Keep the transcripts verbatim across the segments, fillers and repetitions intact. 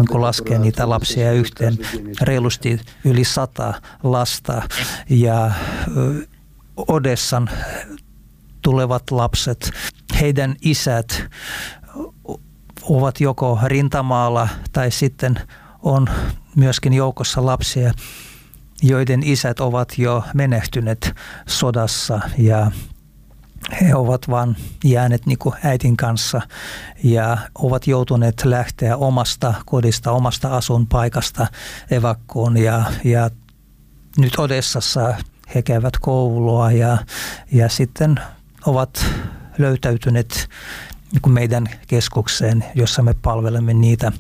kun laskee niitä lapsia yhteen, reilusti yli sata lasta ja Odessan tulevat lapset, heidän isät ovat joko rintamaalla tai sitten on myöskin joukossa lapsia, joiden isät ovat jo menehtyneet sodassa ja he ovat vaan jääneet niin kuin äitin kanssa ja ovat joutuneet lähteä omasta kodista, omasta asuinpaikasta evakkoon ja, ja nyt Odessassa he käyvät koulua ja, ja sitten ovat löytäytyneet niin kuin meidän keskukseen, jossa me palvelemme niitä.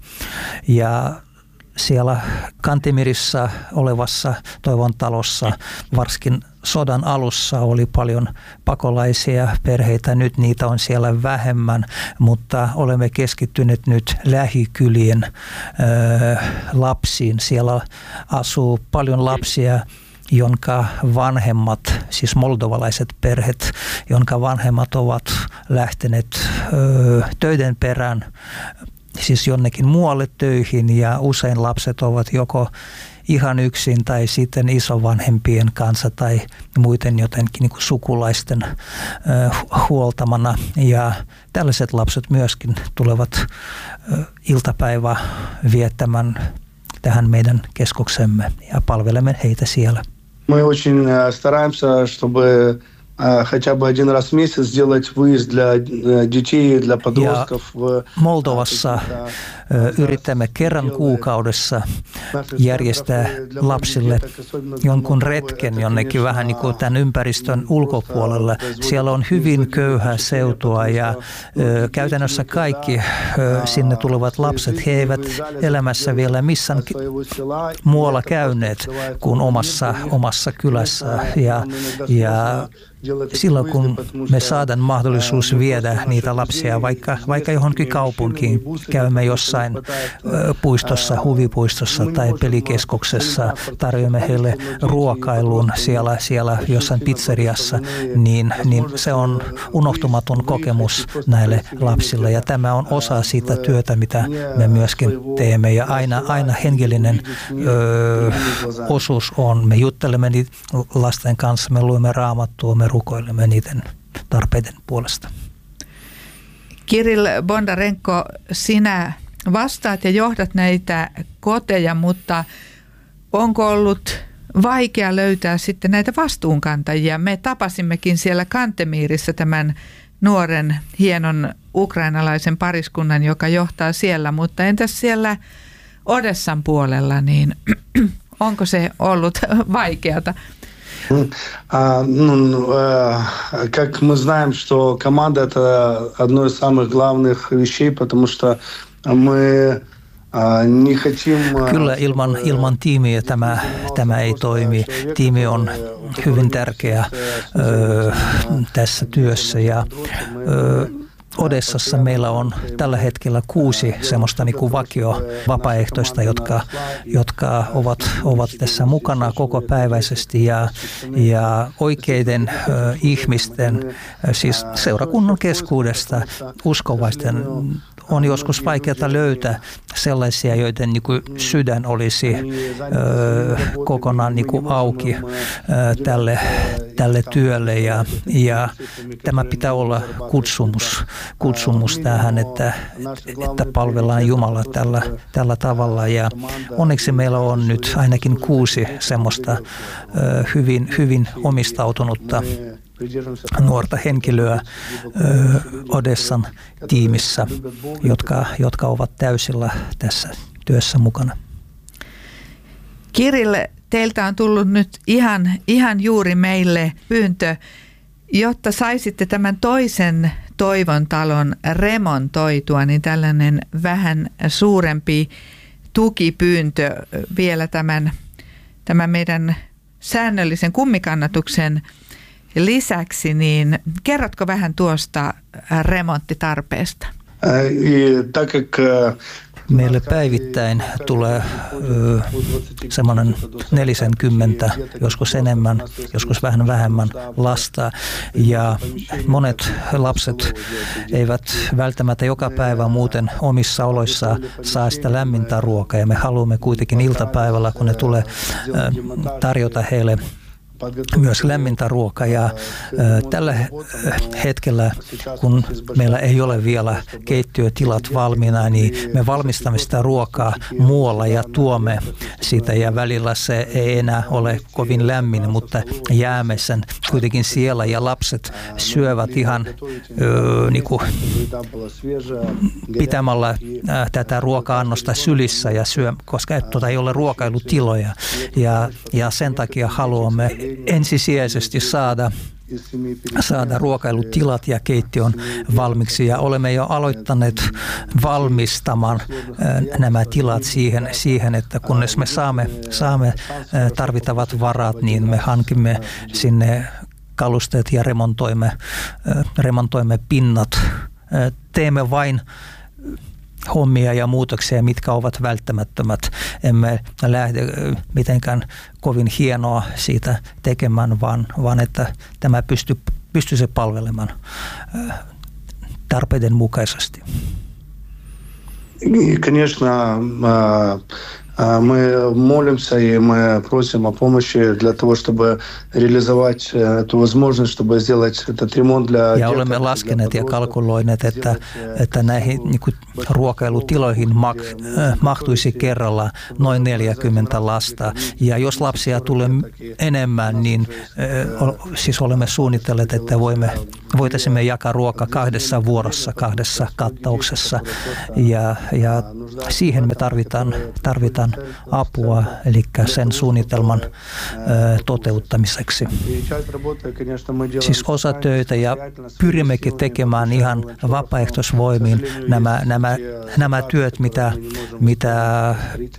Ja siellä Kantemirissa olevassa Toivon talossa, varsinkin sodan alussa oli paljon pakolaisia perheitä. Nyt niitä on siellä vähemmän, mutta olemme keskittyneet nyt lähikylien ö, lapsiin. Siellä asuu paljon lapsia, jonka vanhemmat, siis moldovalaiset perheet, jonka vanhemmat ovat lähteneet ö, töiden perään, siis jonnekin muualle töihin ja usein lapset ovat joko ihan yksin tai sitten isovanhempien kanssa tai muuten jotenkin niin kuin sukulaisten ö, huoltamana. Ja tällaiset lapset myöskin tulevat ö, iltapäivää viettämään tähän meidän keskuksemme ja palvelemme heitä siellä. Мы очень стараемся, чтобы хотя бы один раз в месяц сделать выезд для детей, для подростков. Moldovassa yritämme kerran kuukaudessa järjestää lapsille jonkun retken jonnekin vähän niin kuin tämän ympäristön ulkopuolella. Siellä on hyvin köyhää seutua ja käytännössä kaikki sinne tulevat lapset, he eivät elämässä vielä missään muualla käyneet kuin omassa, omassa kylässä ja, ja silloin kun me saadaan mahdollisuus viedä niitä lapsia vaikka, vaikka johonkin kaupunkiin, käymme jossain puistossa, huvipuistossa tai pelikeskuksessa, tarjoamme heille ruokailun siellä, siellä jossain pizzeriassa, niin, niin se on unohtumaton kokemus näille lapsille. Ja tämä on osa siitä työtä, mitä me myöskin teemme. Ja aina, aina henkilöinen ö, osuus on. Me juttelemme niitä lasten kanssa, me luemme raamattua, me rukoilemme niiden tarpeiden puolesta. Kirill Bondarenko, sinä vastaat ja johdat näitä koteja, mutta onko ollut vaikea löytää sitten näitä vastuunkantajia? Me tapasimmekin siellä Kantemirissä tämän nuoren, hienon ukrainalaisen pariskunnan, joka johtaa siellä, mutta entäs siellä Odessan puolella, niin onko se ollut vaikeata? А, ну, э, как мы знаем, что команда – это одно из самых главных вещей, потому что мы э, не хотим… Kyllä ilman, ilman tiimiä tämä, tämä ei toimi. Tiimi on hyvin tärkeä ö, tässä työssä ja ö, Odessassa meillä on tällä hetkellä kuusi semmoista niin kuin vakio vapaaehtoista, jotka, jotka ovat, ovat tässä mukana kokopäiväisesti ja, ja oikeiden ö, ihmisten, siis seurakunnan keskuudesta uskovaisten on joskus vaikeaa löytää sellaisia, joiden niin kuin sydän olisi ö, kokonaan niin kuin auki ö, tälle, tälle työlle ja, ja tämä pitää olla kutsumus, kutsumus tähän, että, että palvellaan Jumalaa tällä, tällä tavalla ja onneksi meillä on nyt ainakin kuusi semmoista ö, hyvin, hyvin omistautunutta nuorta henkilöä ö, Odessan tiimissä, jotka, jotka ovat täysillä tässä työssä mukana. Kirill, teiltä on tullut nyt ihan, ihan juuri meille pyyntö, jotta saisitte tämän toisen Toivon talon remontoitua, niin tällainen vähän suurempi tukipyyntö vielä tämän, tämän meidän säännöllisen kummikannatuksen lisäksi, niin kerrotko vähän tuosta remonttitarpeesta? И так как Meille päivittäin tulee semmoinen neljäkymmentä, joskus enemmän, joskus vähän vähemmän lasta. Ja monet lapset eivät välttämättä joka päivä muuten omissa oloissaan saa sitä lämmintä ruokaa. Ja me haluamme kuitenkin iltapäivällä, kun ne tulee tarjota heille myös lämmintä ruokaa. Ja äh, tällä hetkellä, kun meillä ei ole vielä keittiötilat valmiina, niin me valmistamme sitä ruokaa muualla ja tuomme sitä. Ja välillä se ei enää ole kovin lämmin, mutta jäämme sen kuitenkin siellä. Ja lapset syövät ihan äh, niin kuin pitämällä äh, tätä ruoka-annosta sylissä, ja syö, koska tuota ei ole ruokailutiloja. Ja, ja sen takia haluamme ensisijaisesti saada, saada ruokailutilat ja keittiön valmiiksi. Ja olemme jo aloittaneet valmistamaan nämä tilat siihen, siihen että kunnes me saamme, saamme tarvittavat varat, niin me hankimme sinne kalusteet ja remontoimme, remontoimme pinnat. Teemme vain hommia ja muutoksia, mitkä ovat välttämättömät. Emme lähde mitenkään kovin hienoa siitä tekemään, vaan, vaan että tämä pystyy, pystyy palvelemaan tarpeiden mukaisesti. Конечно, мы молимся и мы просим о помощи для того, чтобы реализовать эту возможность, чтобы сделать этот ремонт для... Ja olemme laskeneet ja kalkuloineet, että, että näihin niin kuin ruokailutiloihin mak, äh, mahtuisi kerralla noin neljäkymmentä lasta. Ja jos lapsia tulee enemmän, niin äh, siis olemme suunnitelleet, että voimme, voitaisimme jakaa ruoka kahdessa vuorossa, kahdessa kattauksessa. Ja, ja siihen me tarvitaan, tarvitaan apua, eli sen suunnitelman ö, toteuttamiseksi. Siis osa töitä, ja pyrimmekin tekemään ihan vapaaehtoisvoimin nämä, nämä, nämä työt, mitä, mitä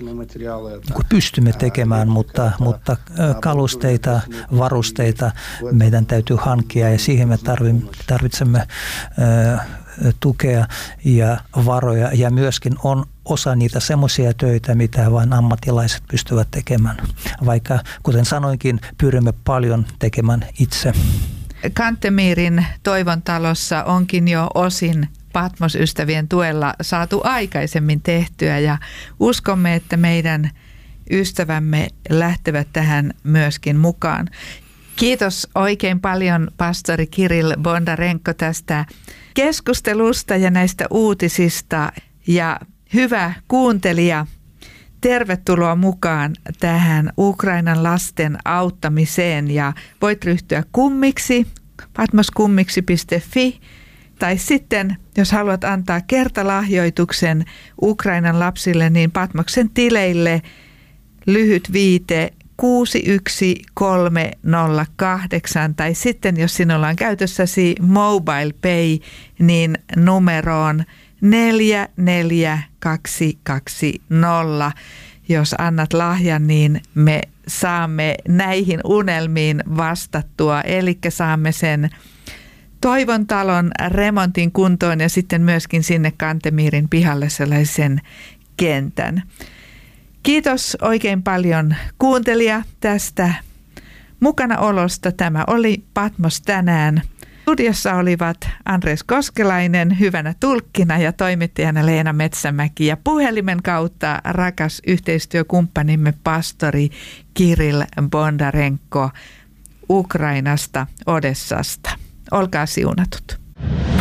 pystymme tekemään, mutta, mutta kalusteita, varusteita meidän täytyy hankkia, ja siihen me tarvitsemme ö, tukea ja varoja, ja myöskin on osa niitä semmoisia töitä, mitä vain ammattilaiset pystyvät tekemään. Vaikka, kuten sanoinkin, pyrimme paljon tekemään itse. Kantemirin Toivontalossa onkin jo osin Patmos-ystävien tuella saatu aikaisemmin tehtyä, ja uskomme, että meidän ystävämme lähtevät tähän myöskin mukaan. Kiitos oikein paljon pastori Kirill Bondarenko tästä keskustelusta ja näistä uutisista. Ja hyvä kuuntelija, tervetuloa mukaan tähän Ukrainan lasten auttamiseen, ja voit ryhtyä kummiksi, patmoskummiksi piste fi, tai sitten jos haluat antaa kertalahjoituksen Ukrainan lapsille, niin Patmoksen tileille lyhyt viite kuusi yksi kolme nolla kahdeksan, tai sitten jos sinulla on käytössäsi Mobile Pay, niin numeroon neljä neljä kaksi kaksi nolla. Jos annat lahjan, niin me saamme näihin unelmiin vastattua, eli saamme sen Toivontalon remontin kuntoon ja sitten myöskin sinne Kantemirin pihalle sellaisen kentän. Kiitos oikein paljon kuuntelija tästä mukanaolosta. Tämä oli Patmos tänään. Studiossa olivat Andres Koskelainen hyvänä tulkkina ja toimittajana Leena Metsämäki, ja puhelimen kautta rakas yhteistyökumppanimme pastori Kirill Bondarenko Ukrainasta, Odessasta. Olkaa siunatut.